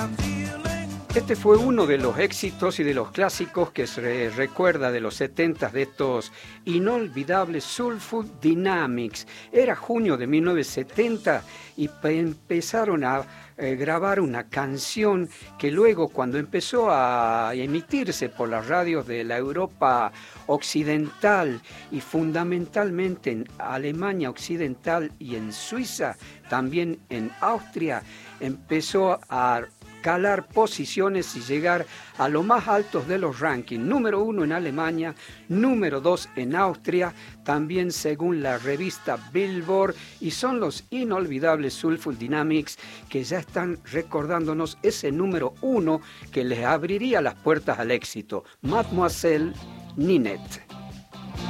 Este fue uno de los éxitos y de los clásicos que se recuerda de los 70 de estos inolvidables Soulful Dynamics. Era junio de 1970 y empezaron a grabar una canción que luego, cuando empezó a emitirse por las radios de la Europa occidental y fundamentalmente en Alemania occidental y en Suiza, también en Austria, empezó a calar posiciones y llegar a lo más altos de los rankings. Número 1 en Alemania, número 2 en Austria, también según la revista Billboard, y son los inolvidables Soulful Dynamics que ya están recordándonos ese número 1 que les abriría las puertas al éxito, Mademoiselle Ninette.